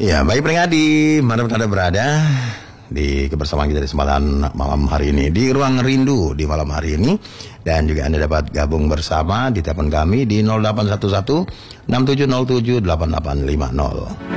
Ya, baik pendengar di mana Anda berada di kebersamaan kita di kesempatan malam hari ini di Ruang Rindu di malam hari ini, dan juga Anda dapat gabung bersama di telepon kami di 0811 6707 8850.